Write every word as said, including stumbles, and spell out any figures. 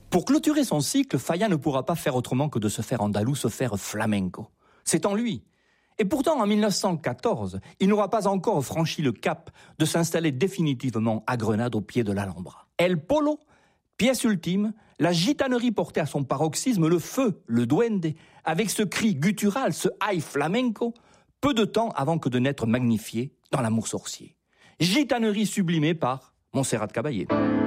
Pour clôturer son cycle, Falla ne pourra pas faire autrement que de se faire andalou, se faire flamenco. C'est en lui. Et pourtant, en mille neuf cent quatorze, il n'aura pas encore franchi le cap de s'installer définitivement à Grenade au pied de l'Alhambra. El Polo, pièce ultime, la gitanerie portée à son paroxysme, le feu, le duende, avec ce cri guttural, ce high flamenco, peu de temps avant que de n'être magnifié dans l'amour sorcier. Gitanerie sublimée par Montserrat Caballé.